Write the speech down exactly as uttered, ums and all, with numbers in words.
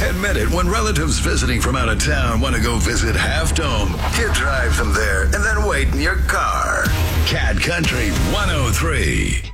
Admit it, when relatives visiting from out of town want to go visit Half Dome, you drive them there and then wait in your car. Cat Country one oh three.